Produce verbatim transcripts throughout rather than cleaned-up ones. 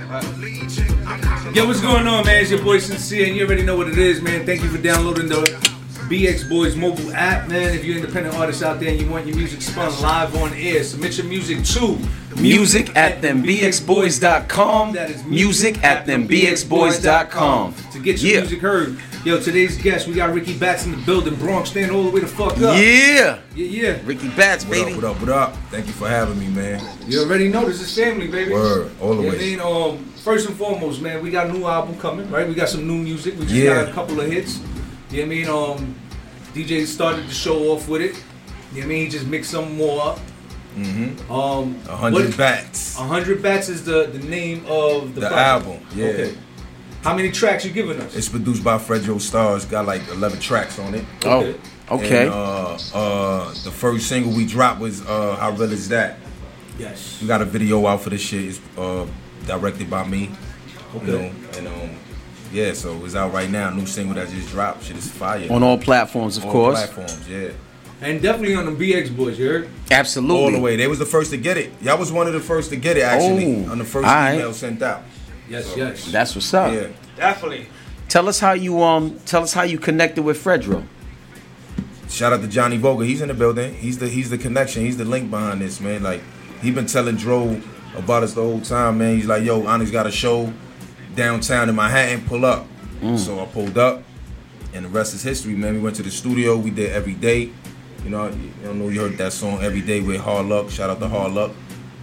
Yo, what's going on, man? It's your boy Sincere, and you already know what it is, man. Thank you for downloading the B X Boys mobile app, man. If you're an independent artist out there and you want your music spun live on air, submit your music to music at them b x boys dot com. That is music at them b x boys dot com. To get your Yeah. music heard. Yo, today's guest, we got Ricky Bats in the building, Bronx, stand all the way the fuck up. Yeah. Yeah, yeah. Ricky Bats, What baby. up, what up, what up? Thank you for having me, man. You already know this is family, baby. Word, all the You know way. what I mean? Um, first and foremost, man, we got a new album coming, right? We got some new music. We just Yeah. got a couple of hits. You know what I mean? Um, D J started to show off with it. You know what I mean? He just mixed some more up. Mm-hmm. Um, A hundred what- bats. A hundred bats is the, the name of the, The project. album, yeah. Okay. How many tracks you giving us? It's produced by Fredro Starr. It's got like eleven tracks on it. Oh, okay. And, uh, uh, the first single we dropped was uh, How Real Is That? Yes. We got a video out for this shit. It's uh, directed by me. Okay. You know, and um, yeah, so it's out right now. New single that just dropped. Shit is fire. On all platforms, of All course. platforms, yeah. And definitely on the B X Boys, you heard? Absolutely. All the way. They was the first to get it. Y'all was one of the first to get it, actually, Oh, on the first alright. email sent out. Yes, So, yes. That's what's up. Yeah. Definitely. Tell us how you um tell us how you connected with Fredro. Shout out to Johnny Vogel. He's in the building. He's the he's the connection. He's the link behind this, man. Like, he been telling Dro about us the whole time, man. He's like, yo, Onyx got a show downtown in Manhattan. Pull up. Mm. So I pulled up, and the rest is history, man. We went to the studio. We did Every Day. You know, you don't know you heard that song Every Day with Hard Luck. Shout out to Hard Luck.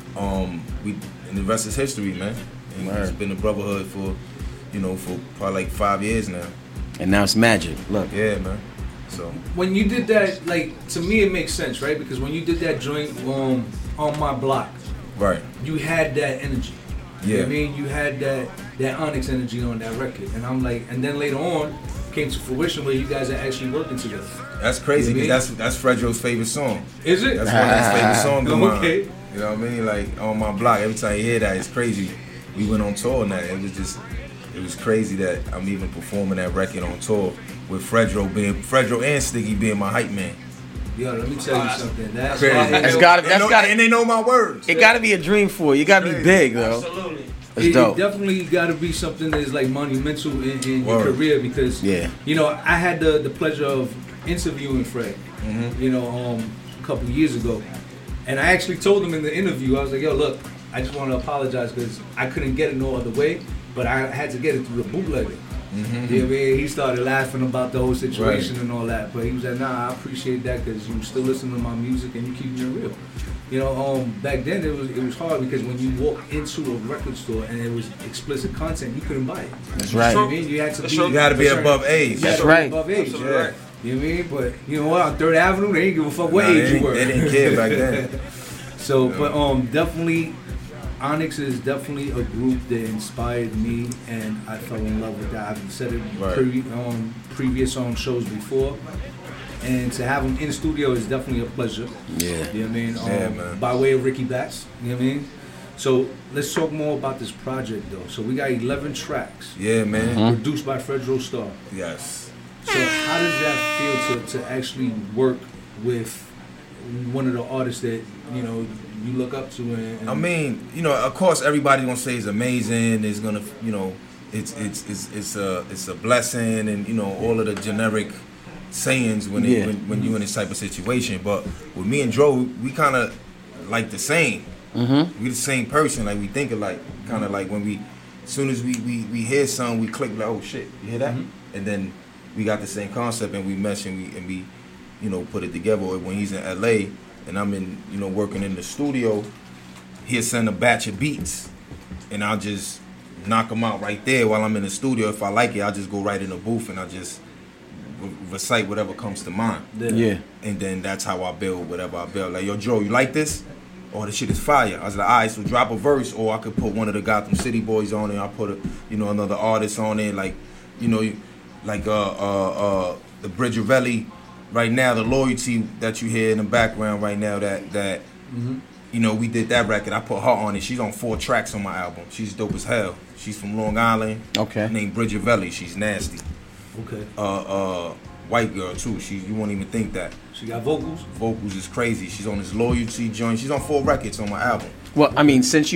Um, we and the rest is history, man. And it's Word. been a brotherhood for, you know, for probably like five years now. And now it's magic. Look. Yeah, man. So When you did that, like, to me it makes sense, right? Because when you did that joint um, on my block, right. you had that energy. You know Yeah. what I mean? You had that that Onyx energy on that record. And I'm like, and then later on came to fruition where you guys are actually working together. That's crazy, You know because what that's that's Fredro's favorite song. Is it? That's one of his favorite songs of mine. Okay. You know what I mean? Like, on my block, every time you hear that, it's crazy. We went on tour and that. It was just, it was crazy that I'm even performing that record on tour with Fredro being, Fredro and Sticky being my hype man. Yo, let me tell you something. That's Crazy. why- That's gotta They that's know- gotta and they know my words. it gotta be a dream for you. You gotta be Crazy. big though. Absolutely. That's It, it dope. definitely got to be something that's like monumental in, in your Word. career because, Yeah. you know, I had the, the pleasure of interviewing Fred, Mhm. you know, um, a couple of years ago. And I actually told him in the interview, I was like, yo, look, I just want to apologize because I couldn't get it no other way, but I had to get it through the bootlegger. Mhm. You know what I mean? He started laughing about the whole situation Right. and all that, but he was like, nah, I appreciate that because you still listen to my music and you keep it real. You know, um, back then it was it was hard because when you walked into a record store and it was explicit content, you couldn't buy it. That's You right. know what I mean? You had to be, You gotta be above age. You had That's to be right. above age. Absolutely right. You know what I mean? But you know what? On Third Avenue, they didn't give a fuck what Nah, age they you didn't- were. they didn't care back then. So, but um, definitely, Onyx is definitely a group that inspired me, and I fell in love with that. I've said it Right. pre, um, previous on shows before, and to have them in studio is definitely a pleasure. Yeah. You know what I mean? Um, Yeah, man. By way of Ricky Bats, you know what I mean? So let's talk more about this project, though. So we got eleven tracks, Yeah, man. Mhm. produced by Fredro Starr. Yes. So how does that feel to, to actually work with one of the artists that you know you look up to? And, and I mean, you know, of course, everybody's gonna say it's amazing. It's gonna, you know, it's it's it's it's a it's a blessing, and you know, all of the generic sayings when it, Yeah. when, when you're in this type of situation. But with me and Dro, we kind of like the same. Mm-hmm. We the same person. Like, we think alike. Kind of like when we, as soon as we we we hear something, we click like, oh shit, you hear that? Mhm. And then we got the same concept, and we mesh and we and we, you know, put it together. When he's in L A and I'm in, you know, working in the studio, he'll send a batch of beats, and I'll just knock them out right there while I'm in the studio. If I like it, I'll just go right in the booth and I'll just re- recite whatever comes to mind. Yeah. And then that's how I build whatever I build. Like, yo, Joe, you like this? Oh, this shit is fire. I was like, all right, so drop a verse, or I could put one of the Gotham City boys on it. I put a, you know, another artist on it, like, you know, like uh uh uh the Bridgerelli. Right now, the Loyalty that you hear in the background right now, that that Mhm. you know, we did that record. I put her on it. She's on four tracks on my album. She's dope as hell. She's from Long Island. Okay. Named Bridgerelli. She's nasty. Okay. Uh uh, white girl too. She you won't even think that. She got vocals. Vocals is crazy. She's on this Loyalty joint. She's on four records on my album. Well, I mean, since you